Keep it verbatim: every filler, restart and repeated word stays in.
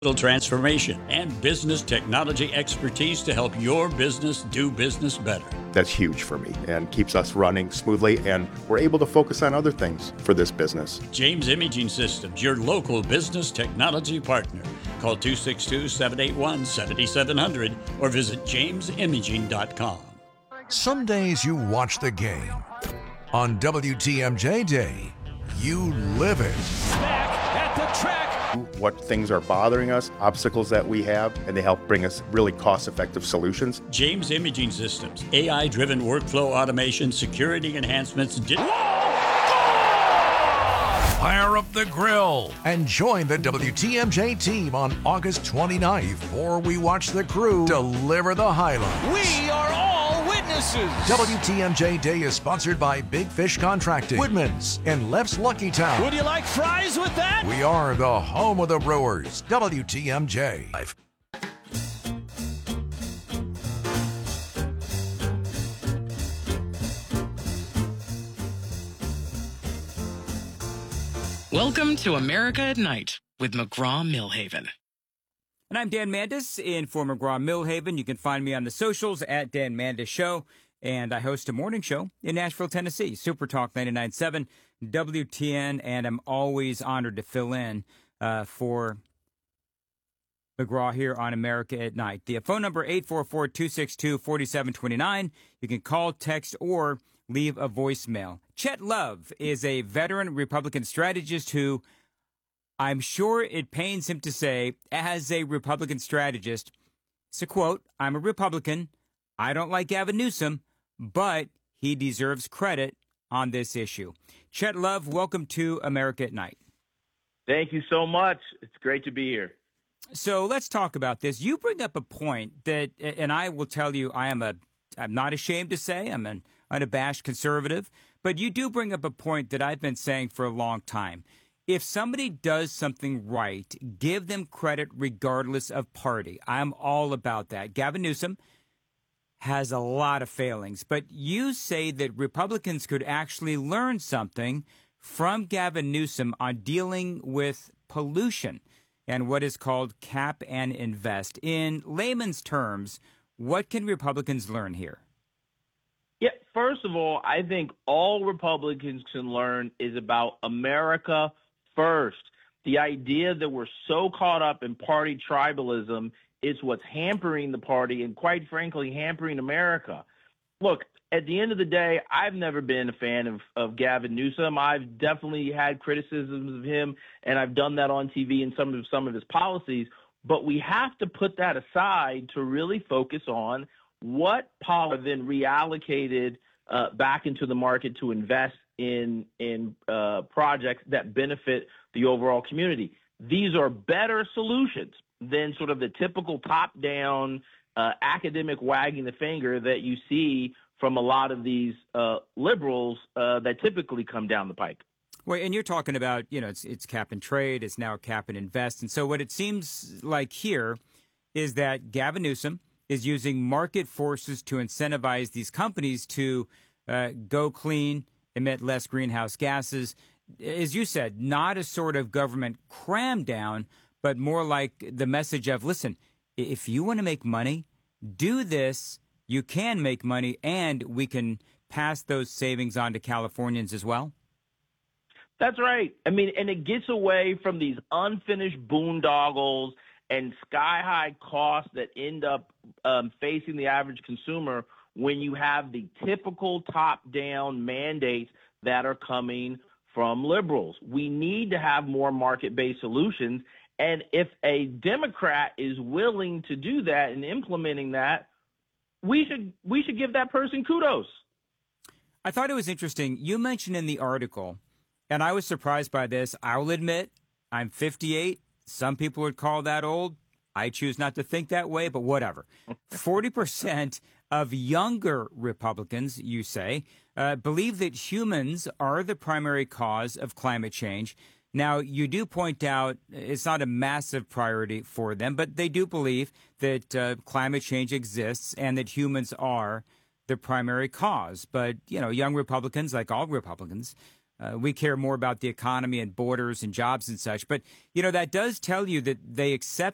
Transformation and business technology expertise to help your business do business better. That's huge for me and keeps us running smoothly, and we're able to focus on other things for this business. James Imaging Systems, your local business technology partner. Call two six two, seven eight one, seven seven zero zero or visit james imaging dot com. Some days you watch the game. On W T M J Day, you live it. Back at the track. What things are bothering us, obstacles that we have, and they help bring us really cost-effective solutions. James Imaging Systems, A I-driven workflow automation, security enhancements. Di- Fire up the grill and join the W T M J team on August twenty-ninth, for we watch the crew deliver the highlights. We are all witnesses. W T M J Day is sponsored by Big Fish Contracting, Woodman's, and Leff's Lucky Town. Would you like fries with that? We are the home of the Brewers. W T M J. Welcome to America at Night with McGraw-Millhaven. And I'm Dan Mandis in for McGraw-Millhaven. You can find me on the socials at Dan Mandis Show. And I host a morning show in Nashville, Tennessee, Super Talk ninety-nine point seven W T N. And I'm always honored to fill in uh, for McGraw here on America at Night. The phone number, eight four four, two six two, four seven two nine. You can call, text, or leave a voicemail. Chet Love is a veteran Republican strategist who, I'm sure it pains him to say, as a Republican strategist, it's a quote, "I'm a Republican. I don't like Gavin Newsom, but he deserves credit on this issue." Chet Love, welcome to America at Night. Thank you so much. It's great to be here. So let's talk about this. You bring up a point that, and I will tell you, I am a, I'm not ashamed to say, I'm an unabashed conservative, but you do bring up a point that I've been saying for a long time. If somebody does something right, give them credit regardless of party. I'm all about that. Gavin Newsom has a lot of failings, but you say that Republicans could actually learn something from Gavin Newsom on dealing with pollution and what is called cap and invest. In layman's terms, what can Republicans learn here? Yeah, first of all, I think all Republicans can learn is about America first. The idea that we're so caught up in party tribalism is what's hampering the party and, quite frankly, hampering America. Look, at the end of the day, I've never been a fan of, of Gavin Newsom. I've definitely had criticisms of him, and I've done that on T V and some of some of his policies. But we have to put that aside to really focus on what power then reallocated uh, back into the market to invest in in uh, projects that benefit the overall community. These are better solutions than sort of the typical top-down uh, academic wagging the finger that you see from a lot of these uh, liberals uh, that typically come down the pike. Well, and you're talking about, you know, it's, it's cap and trade, it's now cap and invest. And so what it seems like here is that Gavin Newsom is using market forces to incentivize these companies to uh, go clean, emit less greenhouse gases. As you said, not a sort of government cram down, but more like the message of, listen, if you want to make money, do this. You can make money, and we can pass those savings on to Californians as well. That's right. I mean, and it gets away from these unfinished boondoggles and sky-high costs that end up um, facing the average consumer when you have the typical top-down mandates that are coming from liberals. We need to have more market-based solutions, and if a Democrat is willing to do that and implementing that, we should we should give that person kudos. I thought it was interesting. You mentioned in the article, and I was surprised by this. I will admit, I'm fifty-eight. Some people would call that old. I choose not to think that way, but whatever. forty percent of younger Republicans, you say, uh, believe that humans are the primary cause of climate change. Now, you do point out it's not a massive priority for them, but they do believe that uh, climate change exists and that humans are the primary cause. But, you know, young Republicans, like all Republicans, Uh, we care more about the economy and borders and jobs and such. But, you know, that does tell you that they accept